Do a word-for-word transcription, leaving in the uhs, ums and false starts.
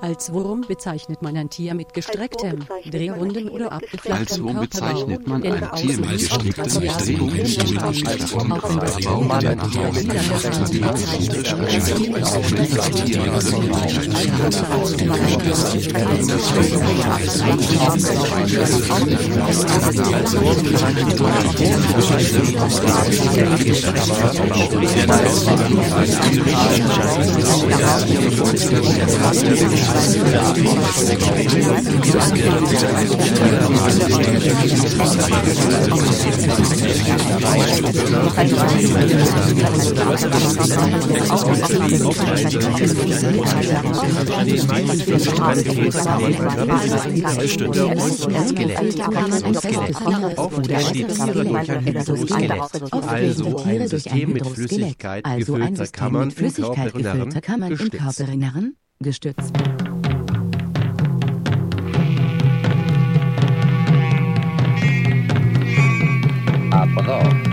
Als Wurm bezeichnet man ein Tier mit gestrecktem, drehrunden oder abgeflachten Als Wurm Körperbau. bezeichnet man Den ein Tier mit gestrecktem, drehrunden oder abgeflachten Körperbau, der nach außen Also ein System mit Flüssigkeit gefüllter Kammern im Körperinneren gestützt. Apollo.